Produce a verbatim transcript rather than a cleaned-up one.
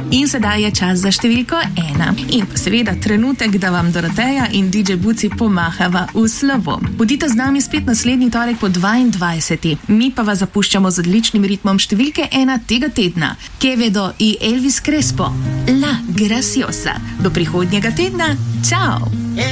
In sedaj je čas za številko ena. In pa seveda trenutek, da vam Doroteja in D J Buci pomahava v slovo. Budite z nami spet naslednji torek po dvaindvajseti. Mi pa vas zapuščamo z odličnim ritmom številke ena tega tedna. Quevedo in Elvis Crespo. La Graciosa. Do prihodnjega tedna. Ciao!